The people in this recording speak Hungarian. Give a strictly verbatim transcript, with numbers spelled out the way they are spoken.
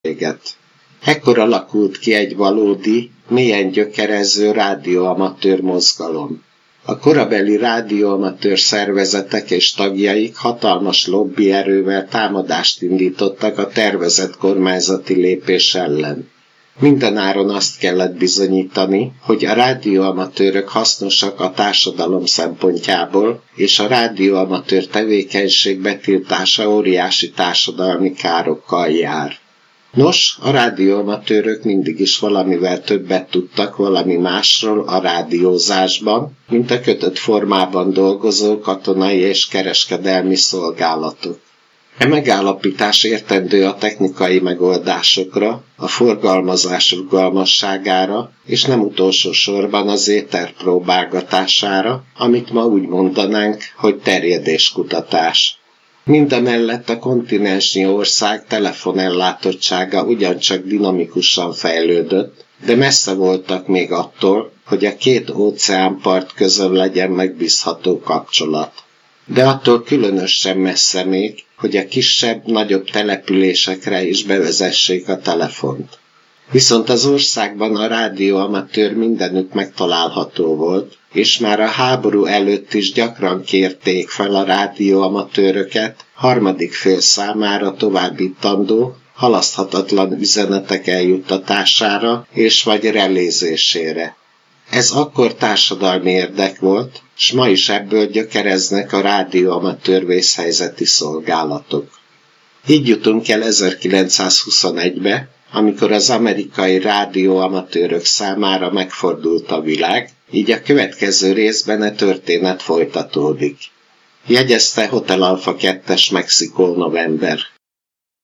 Ekkor alakult ki egy valódi, mélyen gyökerező rádióamatőr mozgalom. A korabeli rádióamatőr szervezetek és tagjaik hatalmas lobbierővel támadást indítottak a tervezett kormányzati lépés ellen. Mindenáron azt kellett bizonyítani, hogy a rádióamatőrök hasznosak a társadalom szempontjából, és a rádióamatőr tevékenység betiltása óriási társadalmi károkkal jár. Nos, a rádióamatőrök mindig is valamivel többet tudtak valami másról a rádiózásban, mint a kötött formában dolgozó katonai és kereskedelmi szolgálatok. E megállapítás értendő a technikai megoldásokra, a forgalmazás rugalmasságára, és nem utolsó sorban az éter próbálgatására, amit ma úgy mondanánk, hogy terjedéskutatás. Mindemellett a kontinensnyi ország telefonellátottsága ugyancsak dinamikusan fejlődött, de messze voltak még attól, hogy a két óceánpart közül legyen megbízható kapcsolat. De attól különösen messze még, hogy a kisebb, nagyobb településekre is bevezessék a telefont. Viszont az országban a rádióamatőr mindenütt megtalálható volt, és már a háború előtt is gyakran kérték fel a rádióamatőröket harmadik fél számára továbbítandó, halaszthatatlan üzenetek eljuttatására és vagy relézésére. Ez akkor társadalmi érdek volt, s ma is ebből gyökereznek a rádióamatőr vészhelyzeti szolgálatok. Így jutunk el ezerkilencszázhuszonegybe, amikor az amerikai rádióamatőrök számára megfordult a világ, így a következő részben a történet folytatódik. Jegyezte Hotel Alfa kettes Mexikó november.